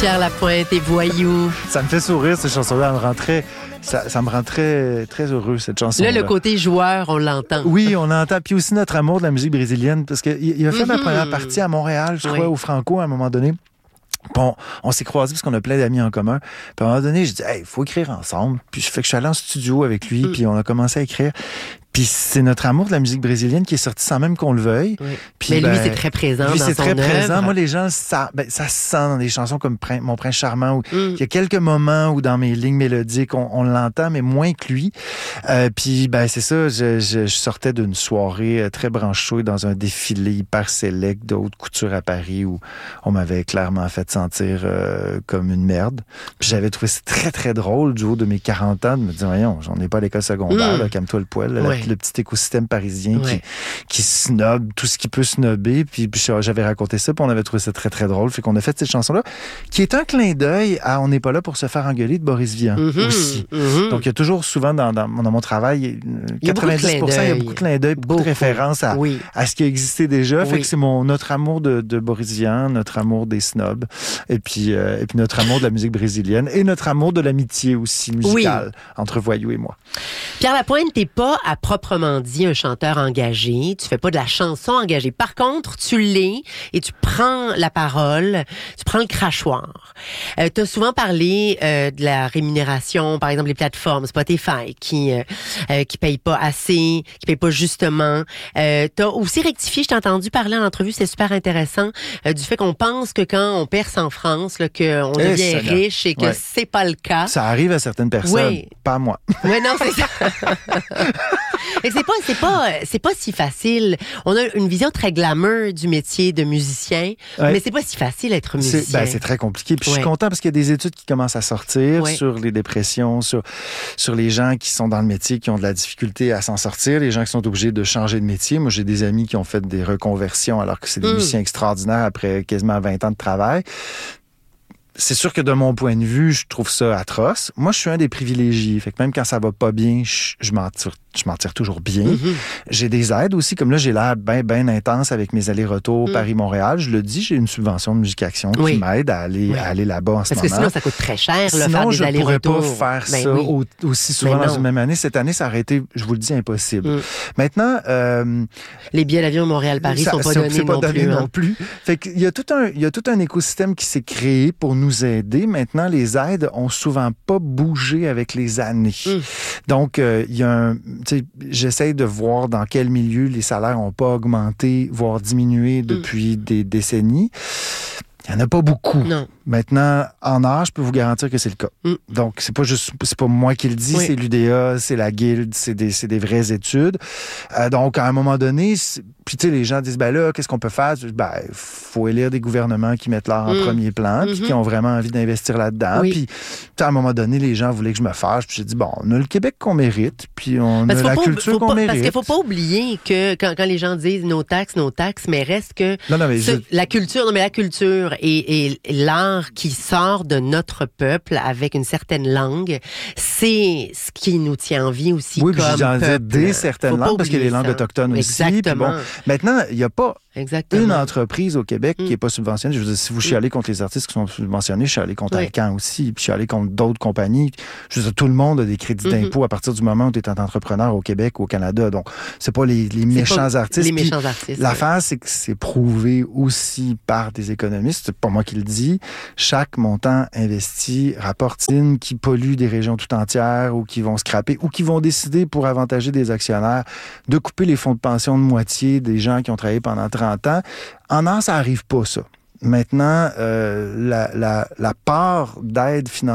Pierre Lapointe et Voyou. Ça me fait sourire, cette chanson-là. Ça me rend très, très heureux, cette chanson-là. Là, le côté joueur, on l'entend. Oui, on l'entend. Puis aussi notre amour de la musique brésilienne, parce qu'il a fait ma première partie à Montréal, je crois, au Franco, à un moment donné. Bon, on s'est croisés parce qu'on a plein d'amis en commun. Puis à un moment donné, j'ai dit, hey, il faut écrire ensemble. Puis je suis allé en studio avec lui, puis on a commencé à écrire. Puis c'est notre amour de la musique brésilienne qui est sorti sans même qu'on le veuille. Oui. Puis, mais lui, c'est très présent dans son œuvre. Lui, c'est très présent. Moi, les gens, ça se sent dans des chansons comme Mon Prince Charmant, où il y a quelques moments où dans mes lignes mélodiques, on l'entend, mais moins que lui. Puis, c'est ça, je sortais d'une soirée très branchée dans un défilé hyper sélect de haute couture à Paris où on m'avait clairement fait sentir comme une merde. Puis j'avais trouvé ça très, très drôle du haut de mes 40 ans de me dire, voyons, j'en ai pas à l'école secondaire, là, calme-toi le poil, là, le petit écosystème parisien qui snob tout ce qui peut snobber. Puis j'avais raconté ça, puis on avait trouvé ça très, très drôle. Fait qu'on a fait cette chanson-là, qui est un clin d'œil à On n'est pas là pour se faire engueuler de Boris Vian aussi. Donc, il y a toujours souvent dans mon travail, 90%, il y a beaucoup de clins d'œil, beaucoup de références à ce qui a existé déjà. Fait que c'est notre amour de Boris Vian, notre amour des snobs, et puis notre amour de la musique brésilienne, et notre amour de l'amitié aussi musicale entre Voyou et moi. Pierre Lapointe, t'es pas à proprement dit un chanteur engagé. Tu fais pas de la chanson engagée. Par contre, tu l'es et tu prends la parole, tu prends le crachoir. Tu as souvent parlé de la rémunération, par exemple les plateformes Spotify qui payent pas assez, qui payent pas justement. Tu as aussi rectifié, je t'ai entendu parler en entrevue, c'est super intéressant, du fait qu'on pense que quand on perce en France, là, qu'on devient riche et que c'est pas le cas. Ça arrive à certaines personnes, pas à moi. Oui, non, c'est ça. Et c'est pas si facile. On a une vision très glamour du métier de musicien, mais c'est pas si facile d'être musicien. C'est très compliqué. Puis je suis content parce qu'il y a des études qui commencent à sortir sur les dépressions, sur les gens qui sont dans le métier, qui ont de la difficulté à s'en sortir, les gens qui sont obligés de changer de métier. Moi, j'ai des amis qui ont fait des reconversions alors que c'est des musiciens extraordinaires après quasiment 20 ans de travail. C'est sûr que de mon point de vue, je trouve ça atroce. Moi, je suis un des privilégiés. Fait que même quand ça va pas bien, je m'en tire toujours bien. J'ai des aides aussi. Comme là, j'ai l'air bien intense avec mes allers-retours Paris-Montréal. Je le dis, j'ai une subvention de Musique Action qui m'aide à aller là-bas en ce moment. Parce que sinon, ça coûte très cher, là, faire des allers-retours. Sinon, je pourrais pas faire ça aussi souvent dans une même année. Cette année, ça aurait été, je vous le dis, impossible. Maintenant... les billets d'avion Montréal-Paris sont pas donnés non plus. Fait qu'il y a tout un écosystème qui s'est créé pour nous aider. Maintenant, les aides ont souvent pas bougé avec les années. Donc, il y a j'essaie de voir dans quel milieu les salaires n'ont pas augmenté, voire diminué depuis des décennies. Il n'y en a pas beaucoup. Non. Maintenant, en art, je peux vous garantir que c'est le cas. Donc, c'est pas moi qui le dis, c'est l'UDA, c'est la Guilde, c'est des vraies études. Donc, à un moment donné, puis tu sais, les gens disent, là, qu'est-ce qu'on peut faire? Faut élire des gouvernements qui mettent l'art en premier plan, puis qui ont vraiment envie d'investir là-dedans. Puis, à un moment donné, les gens voulaient que je me fâche, puis j'ai dit, on a le Québec qu'on mérite, puis on a la culture qu'on mérite. Parce qu'il faut pas oublier que quand les gens disent nos taxes, mais reste que la culture et l'art qui sort de notre peuple avec une certaine langue, c'est ce qui nous tient en vie aussi comme peuple. Oui, puis j'en dis des certaines langues, parce qu'il y a les langues autochtones aussi. Exactement. Maintenant, il n'y a pas une entreprise au Québec qui n'est pas subventionnée. Je veux dire, si vous chialez contre les artistes qui sont subventionnés, je chialais contre Alcan aussi, puis je chialais contre d'autres compagnies. Je veux dire, tout le monde a des crédits d'impôt à partir du moment où tu es un entrepreneur au Québec ou au Canada. Donc, c'est pas les méchants artistes. Les méchants artistes. L'affaire, c'est que c'est prouvé aussi par des économistes. C'est pas moi qui le dis. Chaque montant investi rapporte qui pollue des régions tout entières ou qui vont scraper ou qui vont décider pour avantager des actionnaires de couper les fonds de pension de moitié des gens qui ont travaillé pendant 30 ans. En art, ça n'arrive pas, ça. Maintenant, la part d'aide financière